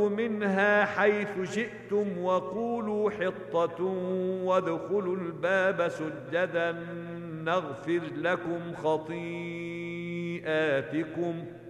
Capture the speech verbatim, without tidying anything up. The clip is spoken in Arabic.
منها حيث شئتم وقولوا حطة وادخلوا الباب سجدا نغفر لكم خطيئاتكم